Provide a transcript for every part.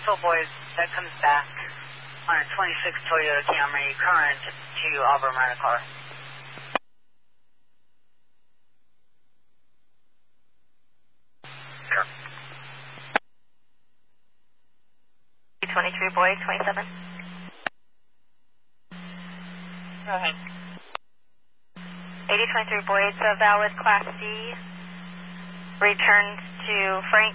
Nashville boys, that comes back on a 26 Toyota Camry, current to Auburn Rent-A-Car. 23 boy, 27. Go ahead. 8023 boy, it's a valid Class C. Returns to Frank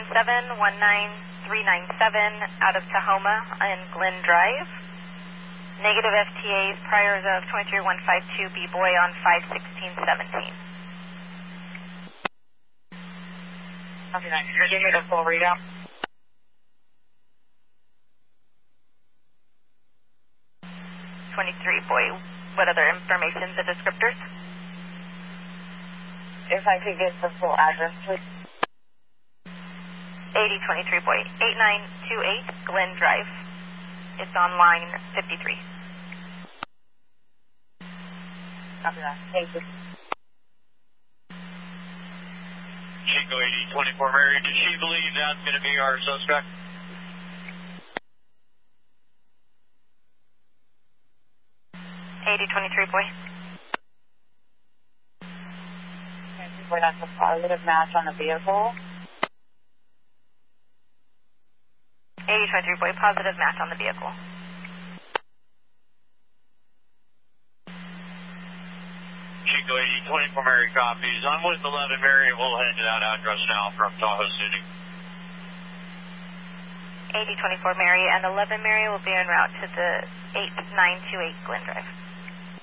1719397 out of Tahoma and Glen Drive. Negative FTAs priors of 23152 B boy on 51617. Okay, nice. Did you get a full readout? Boy, what other information, the descriptors? If I could get the full address, please. 8023 boy, 8928 Glen Drive. It's on line 53. Copy that. Thank you. Chico 8024 Mary, does she believe that's going to be our suspect? 8023 boy. Boy, that's a positive match on the vehicle. 8023 boy, positive match on the vehicle. Chico 8024 Mary copies. I'm with 11 Mary and we'll head to that address now from Tahoe City. 8024 Mary and 11 Mary will be en route to the 8928 Glen Drive.